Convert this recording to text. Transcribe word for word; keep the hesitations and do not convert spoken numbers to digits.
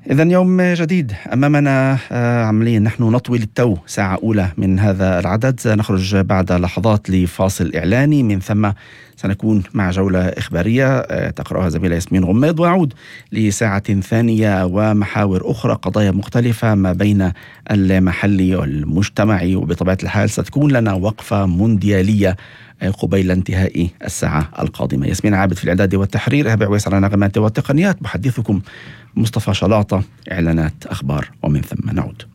إذن يوم جديد أمامنا، عمليا نحن نطوي للتو ساعة أولى من هذا العدد. نخرج بعد لحظات لفاصل إعلاني، من ثم سنكون مع جولة إخبارية تقرأها زميلة ياسمين غميض، ونعود لساعة ثانية ومحاور أخرى، قضايا مختلفة ما بين المحلي والمجتمعي، وبطبيعة الحال ستكون لنا وقفة مونديالية قبيل انتهاء الساعة القادمة. ياسمين عابد في الإعداد والتحرير، هبع ويس على نغمات والتقنيات. محدثكم مصطفى شلاطة. إعلانات، أخبار، ومن ثم نعود.